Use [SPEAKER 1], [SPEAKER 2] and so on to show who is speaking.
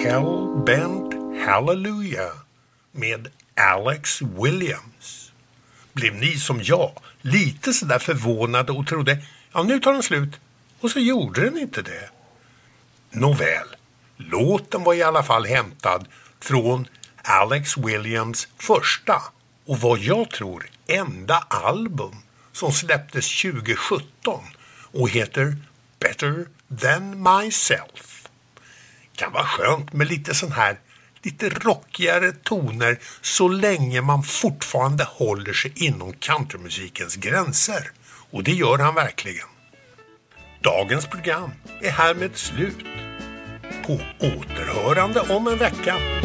[SPEAKER 1] Hellbent Hallelujah med Alex Williams. Blev ni som jag lite sådär förvånade och trodde, ja nu tar den slut, och så gjorde den inte det? Nåväl, låten var i alla fall hämtad från Alex Williams första och vad jag tror enda album som släpptes 2017 och heter Better Than Myself. Kan vara skönt med lite sån här lite rockigare toner så länge man fortfarande håller sig inom countrymusikens gränser, och det gör han verkligen. Dagens program är härmed slut. På återhörande om en vecka.